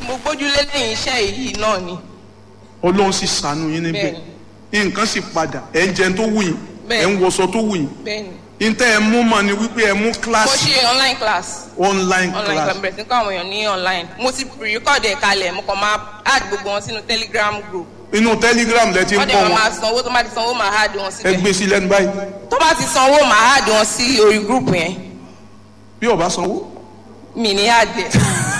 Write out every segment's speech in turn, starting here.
mo gbójúlé lẹ́yìn iṣẹ́ yìí náà ni. Ọlọ́run sì ṣàánú yín níbẹ̀ nǹkan sì padà ẹ̀ ń jẹun tó wù yín ẹ̀ ń wọṣọ tó wù yín ntẹ ẹ mú mọ ni wípé ẹ mú class. mo ṣe online class. online class bẹ̀rẹ̀ sí kọ́ àwọn èèyàn ní online mo ti pre-record ẹ̀ kalẹ̀ mo kàn máa add gbogbo wọn sínú telegram group. inú telegram lẹ ti ń kọ́ wọn. wọ́n dẹ̀ máa sanwó tó bá ti sanwó máa add wọn síbẹ̀. ẹ gbé sí lẹ́nu báyìí. tó bá ti sanwó máa add wọn sí orí group yẹn. bí o bá sanwó. mi ní add ẹ.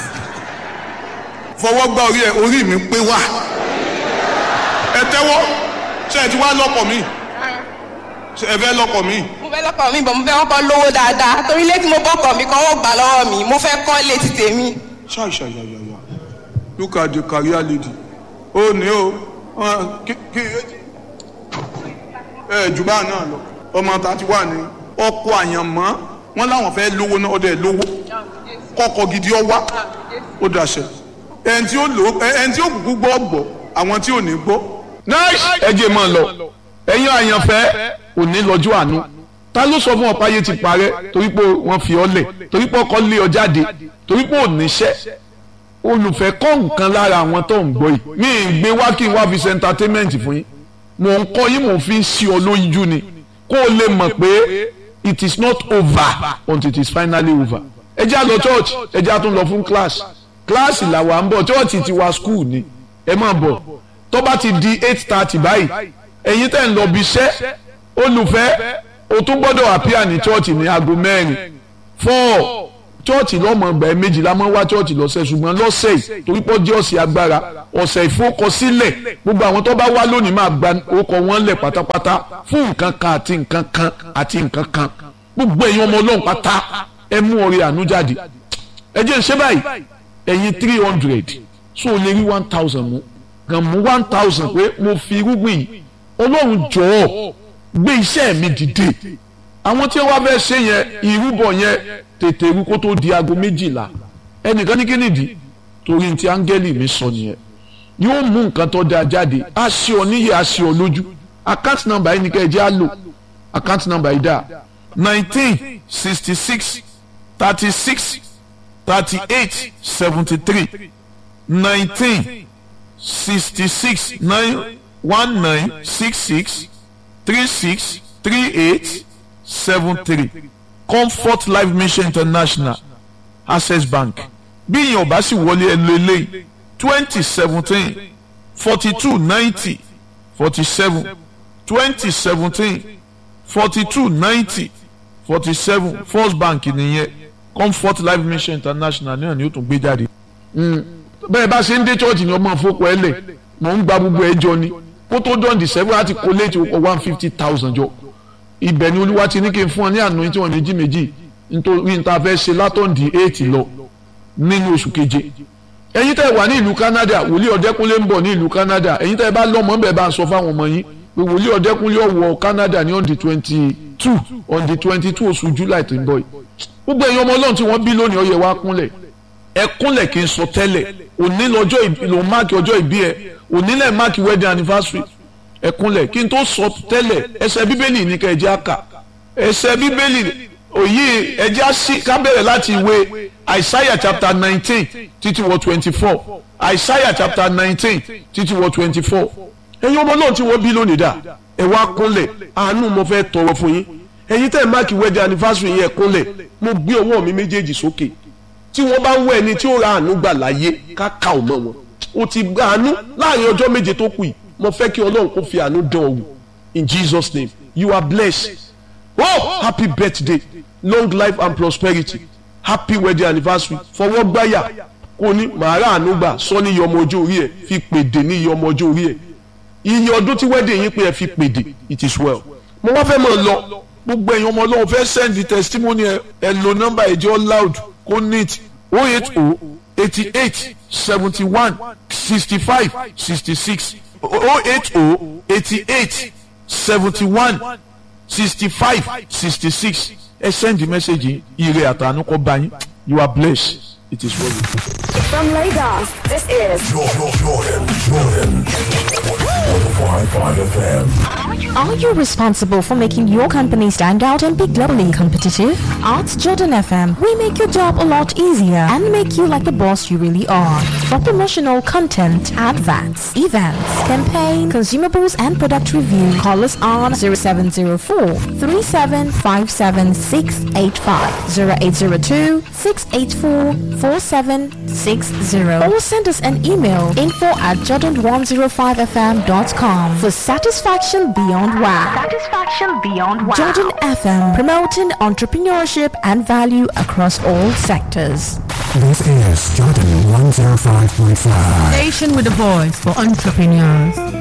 fọwọ́ gbá orí mi pé wá. ẹ tẹ́wọ́ ṣe ẹ ti wá lọ́pọ̀ mi. ẹ fẹ́ lọ́kọ̀ mi. mo fẹ́ lọ́kọ̀ mi bọ̀ mo fẹ́ kọ́kọ́ lówó dáadáa torí ilé tí mo bọ́kọ̀ mi kan wọ́n gbà lọ́wọ́ mi mo fẹ́ kọ́ ilé ti tèmi. ṣáìṣàyàyàyà look at the career lady ó ní o jù bá náà lọ ọmọ ta ti wà ní ọkọ àyànmọ́ wọn láwọn fẹ́ lówó náà ọdẹ lówó kọ́kọ́ gidi ọwá ó dàṣẹ ẹni tí ó kúkú gbọ́ àwọn tí ò ní gbọ́. ẹ jẹ́ máa lọ ẹ̀yin àyànfẹ́ òní lọ́jọ́ àánú ta ló sọ fún ọ páyé ti parẹ́ torí pé wọ́n fi ọ lẹ̀ torí pé ọkọ lé ọ jáde torí pé ò níṣẹ́ olùfẹ́ kọ́ nǹkan lára àwọn tó ń gbọ́ yìí mi ì gbé wá kí n wá fi ṣe entertainment fún yín mò ń kọ́ yín mò ń fi ṣí ọ lójú ni kó o lè mọ̀ pé it is not over until it is finally over ẹ jẹ́ á lọ church ẹ jẹ́ á tún lọ fún class làwa ń bọ̀ church ti wá school ni ẹ máa bọ̀ tó bá ti di 8:30 báyìí ẹ̀yin tẹ́ ń lọ bí iṣẹ́ olùfẹ́ o tún gbọ́dọ̀ àpíà ní chọ́ọ̀chì ní aago 4 chọ́ọ̀chì lọ́mọ ọgbà ẹ̀ méjìlá máa ń wá chọ́ọ̀chì lọ́sẹ̀ ṣùgbọ́n lọ́sẹ̀ yìí torí pọ́ jẹ́ ọ̀sẹ̀ agbára ọ̀sẹ̀ ìfowókọsílẹ̀ gbogbo àwọn tó bá wá lónìí máa gba orúkọ wọn lẹ̀ pátápátá fún nǹkan kan àti nǹkan kan àti nǹkan kan gbogbo ẹ̀yin ọmọ ọlọ́run pátá ẹ mú ọrẹ àánú jáde ẹ jẹ́ ṣé báyìí ẹ̀yin 300 so o lè rí 1000 mú gan mú 1000 pé mo fi irúgbìn yìí ọlọ́run jọ̀ọ́ gbé iṣẹ́ mi dìde àwọn tí wọ́n fẹ́ ṣe yẹn ìrúbọ yẹn tètè rú kó tó di aago 12 ẹnìkan ní kínìdí torí ti áńgẹ́lì mi sọ nìyẹn yóò mú nǹkan tó dáa jáde á ṣe ọ níyì á ṣe ọ lójú account number yìí ni kẹ́ ẹ jẹ́ á lò account number yìí dà 1966 36 38 73 1966 1966 36 38 73 Comfort Life Mission International Access Bank bí ìyẹn ò bá sì wọlé ẹ lọ eléyìí 2017 42 90 47 2017 42 90 47 First Bank nìyẹn Comfort Life Mission International náà ni ó tún gbé jáde. bẹ́ẹ̀ bá ṣe ń dé church ni ọmọ àfọkọ ẹ lẹ̀ mọ̀ ń gba gbogbo ẹjọ́ ni kó tó dọ̀ǹdì sẹ́fún láti kó léètì ọkọ̀ 150,000 jọ ibẹ̀ ni olúwa ti ní kí n fún ọ ní àná tí wọ́n méjì nítorí níta fẹ́ ṣe látọ̀ǹdì 8 lọ nínú oṣù keje ẹ̀yin tẹ́ wà ní ìlú Canada wòlíì ọ̀dẹ́kúnlé ń bọ̀ ní ìlú Canada ẹ̀yin tẹ́ bá lọ́mọ bẹ́ẹ̀ bá ń sọ fáwọn ọmọ yín pé wòlíì ọ̀dẹ́kúnlé ọ̀wọ̀ Canada ní on the 22 oṣù July tó ń bọ̀ yìí gbogbo ẹ̀yin ọmọ Ọlọ́run tí wọ́n bí lónìí ó yẹ wá kúnlẹ̀ ẹ kúnlẹ̀ kí n sọ tẹ́lẹ̀ òní lọ́jọ́ ìbí lòun máàkì ọjọ́ ìbí ẹ òní lẹ̀ máàkì wedding anniversary ẹ kúnlẹ̀ kí n tó sọ tẹ́lẹ̀ ẹsẹ̀ bíbélì ní ká ẹ jẹ́ àkà ẹsẹ̀ bíbélì òyì ẹ jẹ́ àṣì ká bẹ̀rẹ̀ láti ìwé Isaiah chapter 19 títí wọ 24 Isaiah chapter 19 títí wọ 24 ẹ̀yin ọmọ náà tí wọ́n bí lónìí dà ẹ wá kúnlẹ̀ àánú mo fẹ́ tọrọ fún yín ẹ̀yin tẹ́ ẹ máàkì wedding anniversary yẹn kúnlẹ̀ mo gbé ọwọ́ mi méjèèjì sókè tí wọ́n bá ń wọ ẹni tí ó ra àánú gbà láyé ká ò mọ́ wọn o ti gba àánú láàrin ọjọ́ méje tó kù yìí mo fẹ́ kí Ọlọ́run kó fi àánú dán ọ wò in Jesus name you are blessed oh happy birthday long life and prosperity happy wedding anniversary fọwọ́ gbáyà kó ní màá ra àánú gbà sọ ní iye ọmọ ọjọ́ orí ẹ̀ fi pèdè ní iye ọmọ ọjọ́ orí ẹ̀ iye ọdún tí wedding yín pé ẹ fi pèdè it is well mo wá fẹ́ mọ̀ lọ gbogbo ẹ̀yin ọmọ Ọlọ́run fẹ́ send the testimony ẹ lo number ẹ̀jẹ̀ loud kó neat 080 88 71 65 66 080 88 71 65 66 ẹ send the message ire àtàánú kó bá yín you are blessed it is well with you. From Lagos, this is Jordan. 105.5 FM. Are you responsible for making your company stand out and be globally competitive? At Jordan FM, we make your job a lot easier and make you like the boss you really are. For promotional content, adverts, events, campaign, consumables, and product review, call us on 0704 3757 685, 0802 684 4760, or send us an email info@jordan105fm.com for satisfaction beyond wow. Satisfaction beyond wow. Jordan FM, promoting entrepreneurship and value across all sectors. This is Jordan 105.5. Station with a voice for entrepreneurs.